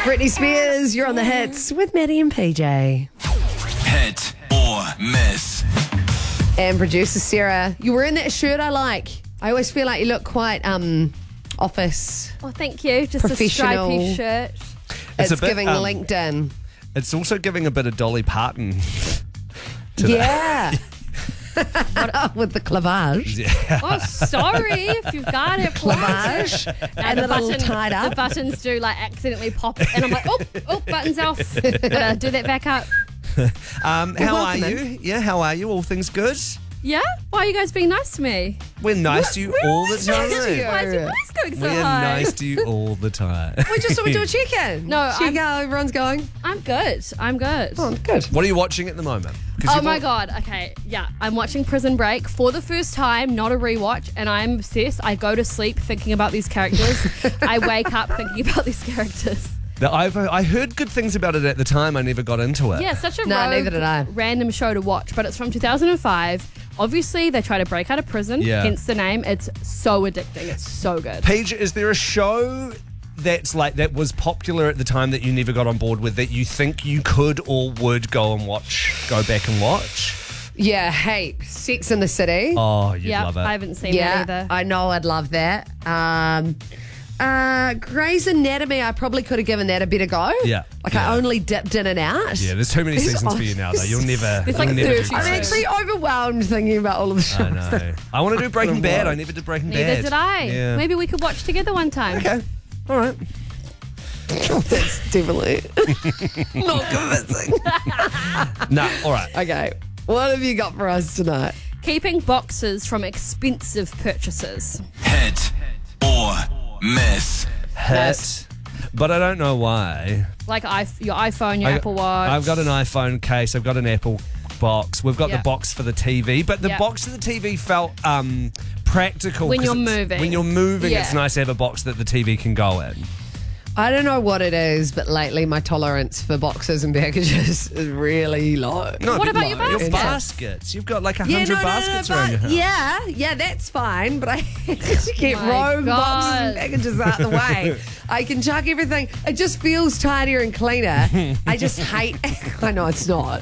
Britney Spears, you're on the hits with Maddie and PJ. Hit or miss. And producer Sarah, you were in that shirt I like. I always feel like you look quite office. Well, thank you. Just a Professional. stripy shirt. It's a bit, giving LinkedIn. It's also giving a bit of Dolly Parton. Yeah. With the clavage. Yeah. Oh, sorry if you've got it. Clavage. And the a little button, tied up. The buttons do like accidentally pop, and I'm like, oh, buttons off. Gotta do that back up. How are welcome you? Yeah, how are you? All things good? Yeah? Why are you guys being nice to me? We're nice to you all the time. nice to you. Why is your voice going so We're high? nice to you all the time. We just thought we'd do a check-in. No, Check how everyone's going. I'm good. I'm good. Oh, good. What are you watching at the moment? 'Cause Oh you've my got- God. Okay. Yeah. I'm watching Prison Break for the first time, not a rewatch, and I'm obsessed. I go to sleep thinking about these characters. I wake up thinking about these characters. I heard good things about it at the time. I never got into it. Yeah, such a No, neither did I. random show to watch, but it's from 2005. Obviously, they try to break out of prison, Yeah. hence the name. It's so addicting. It's so good. Paige, is there a show that was popular at the time that you never got on board with that you think you could or would go back and watch? Yeah, hey, Sex in the City. Oh, you'd Yeah, love it. I haven't seen yeah, that either. I know I'd love that. Grey's Anatomy, I probably could have given that a better go. Yeah, Like yeah. I only dipped in and out. Yeah, there's too many These seasons are- for you now, though. You'll never. There's like you'll never 30 do I'm that. actually overwhelmed thinking about all of the shows. I know. I want to do Breaking Bad. I never did Breaking Neither Bad. did I. Yeah. Maybe we could watch together one time. Okay. All right. That's definitely not convincing. No. All right. Okay, what have you got for us tonight? Keeping boxes from expensive purchases. Hit or miss. Hit. But I don't know why. Like your iPhone, your Apple Watch. I've got an iPhone case. I've got an Apple box. We've got Yeah. the box for the TV, but the Yeah. box for the TV felt practical. When 'cause you're it's- moving. When you're moving, Yeah. it's nice to have a box that the TV can go in. I don't know what it is, but lately my tolerance for boxes and packages is really low. No, What but about your Your baskets? baskets. You've got like 100 baskets around your house. Yeah, that's fine, but I just get My rogue boxes and God. packages out the way. I can chuck everything. It just feels tidier and cleaner. I just hate. I know it's not.